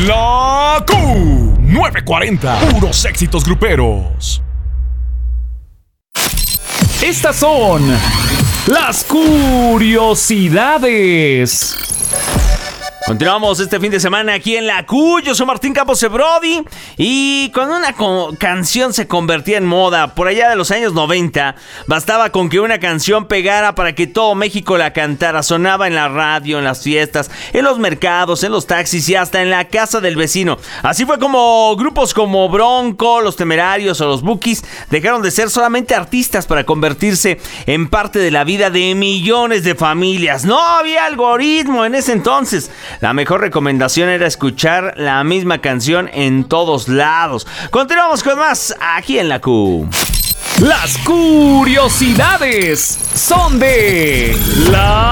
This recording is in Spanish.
La Q940. Puros éxitos gruperos. Estas son las curiosidades. Continuamos este fin de semana aquí en la Q. Yo soy Martín Campos Brody. Y cuando una canción se convertía en moda por allá de los años 90, bastaba con que una canción pegara para que todo México la cantara. Sonaba en la radio, en las fiestas, en los mercados, en los taxis y hasta en la casa del vecino. Así fue como grupos como Bronco, Los Temerarios o Los Bukis dejaron de ser solamente artistas para convertirse en parte de la vida de millones de familias. No había algoritmo en ese entonces. La mejor recomendación era escuchar la misma canción en todos lados. Continuamos con más aquí en la Q. Las curiosidades son de la